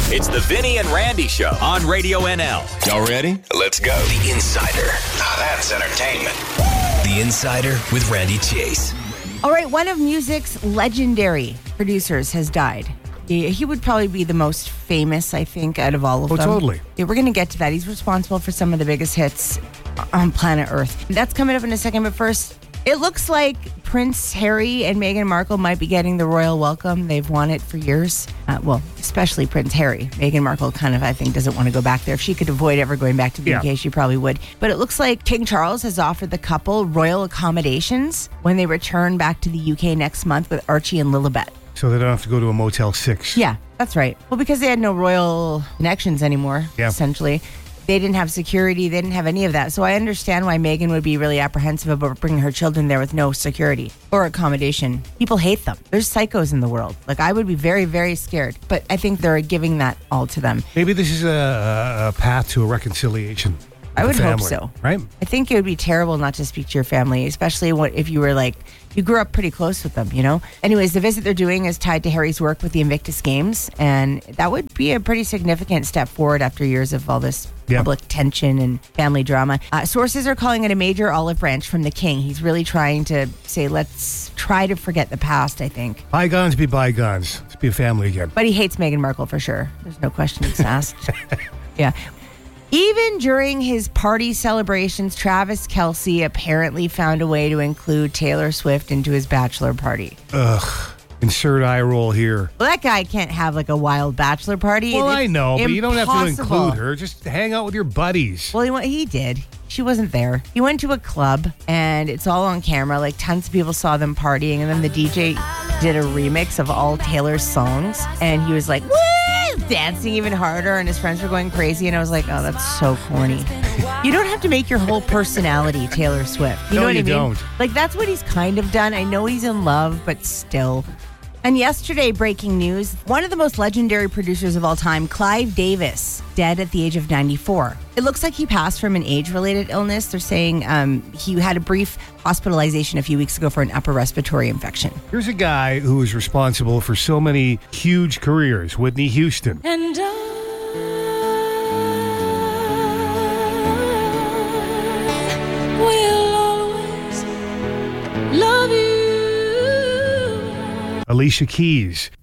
It's the Vinny and Randy Show on Radio NL. Y'all ready? Let's go. The Insider. Now that's entertainment. The Insider with Randy Chase. All right, one of music's legendary producers has died. He would probably be the most famous, I think, out of all of them. Oh, totally. Yeah, we're going to get to that. He's responsible for some of the biggest hits on planet Earth. That's coming up in a second, but first, it looks like Prince Harry and Meghan Markle might be getting the royal welcome. They've wanted it for years. Well, especially Prince Harry. Meghan Markle kind of, I think, doesn't want to go back there. If she could avoid ever going back to the UK, she probably would. But it looks like King Charles has offered the couple royal accommodations when they return back to the UK next month with Archie and Lilibet. So they don't have to go to a Motel 6. Yeah, that's right. Well, because they had no royal connections anymore, essentially. They didn't have security. They didn't have any of that. So I understand why Meghan would be really apprehensive about bringing her children there with no security or accommodation. People hate them. There's psychos in the world. Like, I would be very, very scared. But I think they're giving that all to them. Maybe this is a path to a reconciliation. I would hope family, so. Right? I think it would be terrible not to speak to your family, especially if you were you grew up pretty close with them, you know? Anyways, the visit they're doing is tied to Harry's work with the Invictus Games, and that would be a pretty significant step forward after years of all this public tension and family drama. Sources are calling it a major olive branch from the king. He's really trying to say, let's try to forget the past, I think. Bygones be bygones. Let's be a family again. But he hates Meghan Markle for sure. There's no questions asked. Yeah. Even during his party celebrations, Travis Kelce apparently found a way to include Taylor Swift into his bachelor party. Ugh. Insert eye roll here. Well, that guy can't have a wild bachelor party. Well, I know, but you don't have to impossible. include her. Just hang out with your buddies. Well, he did. She wasn't there. He went to a club, and it's all on camera. Like, tons of people saw them partying, and then the DJ did a remix of all Taylor's songs, and he was like, woo! Dancing even harder, and his friends were going crazy, and I was like, oh, that's so corny. You don't have to make your whole personality Taylor Swift. You know what I mean? Don't. Like, that's what he's kind of done. I know he's in love, but still. And yesterday, breaking news, one of the most legendary producers of all time, Clive Davis, dead at the age of 94. It looks like he passed from an age-related illness. They're saying he had a brief hospitalization a few weeks ago for an upper respiratory infection. Here's a guy who was responsible for so many huge careers, Whitney Houston. And I will always love you. Alicia Keys.